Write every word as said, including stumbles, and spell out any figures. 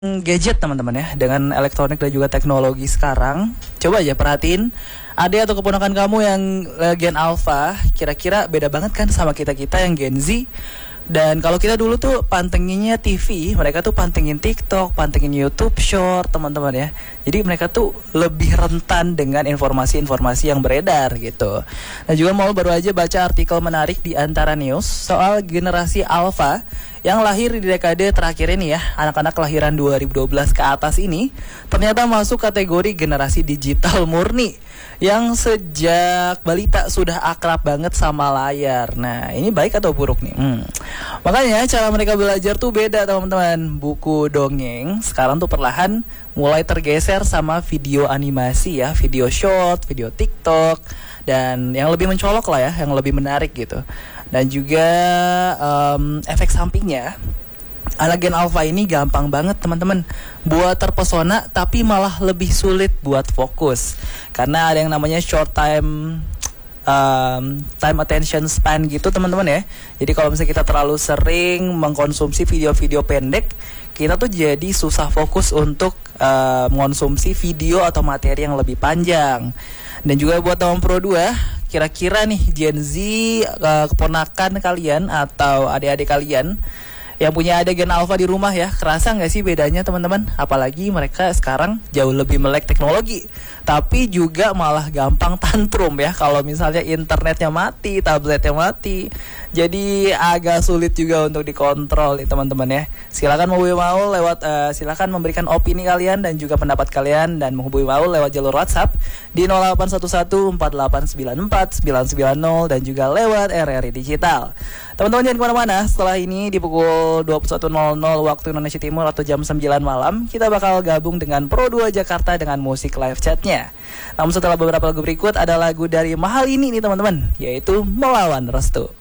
Gadget teman-teman ya, dengan elektronik dan juga teknologi sekarang. Coba aja perhatiin adik atau keponakan kamu yang uh, Gen Alpha, kira-kira beda banget kan sama kita-kita yang Gen Z. Dan kalau kita dulu tuh pantenginnya T V, mereka tuh pantengin TikTok, pantengin YouTube Short teman-teman ya. Jadi mereka tuh lebih rentan dengan informasi-informasi yang beredar gitu. Nah juga mau baru aja baca artikel menarik di Antara News soal generasi Alpha yang lahir di dekade terakhir ini ya. Anak-anak kelahiran dua ribu dua belas ke atas ini ternyata masuk kategori generasi digital murni yang sejak balita sudah akrab banget sama layar. Nah ini baik atau buruk nih? Hmm. Makanya cara mereka belajar tuh beda teman-teman. Buku dongeng sekarang tuh perlahan mulai tergeser sama video animasi ya, video short, video TikTok, dan yang lebih mencolok lah ya, yang lebih menarik gitu. Dan juga um, efek sampingnya, anak Gen Alpha ini gampang banget teman-teman buat terpesona, tapi malah lebih sulit buat fokus karena ada yang namanya short time um, time attention span gitu teman-teman ya. Jadi kalau misalnya kita terlalu sering mengkonsumsi video-video pendek, kita tuh jadi susah fokus untuk uh, mengonsumsi video atau materi yang lebih panjang. Dan juga buat tahun Pro dua, kira-kira nih Gen Z, uh, keponakan kalian atau adik-adik kalian yang punya adik Gen Alpha di rumah ya, kerasa nggak sih bedanya teman-teman? Apalagi mereka sekarang jauh lebih melek teknologi, tapi juga malah gampang tantrum ya kalau misalnya internetnya mati, tabletnya mati. Jadi agak sulit juga untuk dikontrol nih teman-teman ya. Silakan menghubungi Maul lewat uh, silakan memberikan opini kalian dan juga pendapat kalian dan menghubungi Maul lewat jalur WhatsApp di nol delapan satu satu empat delapan sembilan empat sembilan sembilan nol dan juga lewat R R I Digital. Teman-teman jangan kemana-mana, setelah ini di pukul dua puluh satu nol nol waktu Indonesia Timur atau jam sembilan malam, kita bakal gabung dengan Pro dua Jakarta dengan musik live chatnya. Namun setelah beberapa lagu berikut ada lagu dari Mahal ini nih teman-teman, yaitu Melawan Restu.